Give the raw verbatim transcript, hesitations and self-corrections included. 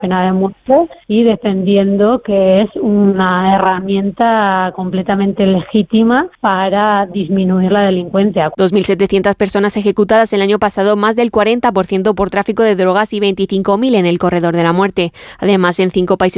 pena de muerte y defendiendo que es una herramienta completamente legítima para disminuir la delincuencia. dos mil setecientas personas ejecutadas el año pasado, más del cuarenta por ciento por tráfico de drogas y veinticinco mil en el corredor de la muerte. Además, en cinco países